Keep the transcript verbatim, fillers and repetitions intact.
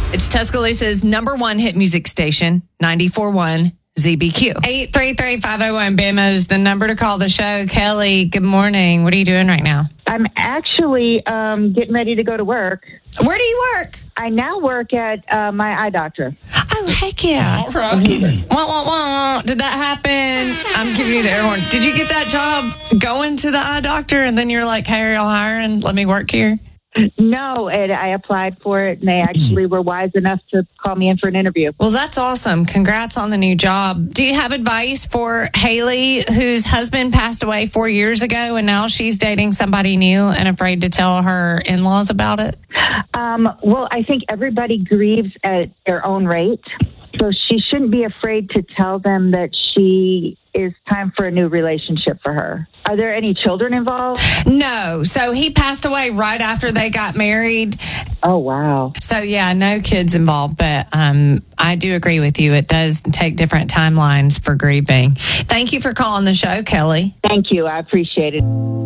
It's Tuscaloosa's number one hit music station, ninety-four point one Z B Q. eight three three, five oh one, B I M is the number to call the show. Kelly, good morning. What are you doing right now? I'm actually um, getting ready to go to work. Where do you work? I now work at uh, my eye doctor. Oh, heck yeah. All right. Wah, wah, wah. Did that happen? I'm giving you the air horn. Did you get that job going to the eye doctor and then you're like, hey, y'all hiring? Let me work here? No, and I applied for it, and they actually were wise enough to call me in for an interview. Well, that's awesome. Congrats on the new job. Do you have advice for Haley, whose husband passed away four years ago, and now she's dating somebody new and afraid to tell her in-laws about it? Um, well, I think everybody grieves at their own rate, so she shouldn't be afraid to tell them that she is time for a new relationship for her. Are there any children involved? No. So he passed away right after they got married. Oh, wow. So, yeah, no kids involved, but um, I do agree with you. It does take different timelines for grieving. Thank you for calling the show, Kelly. Thank you. I appreciate it.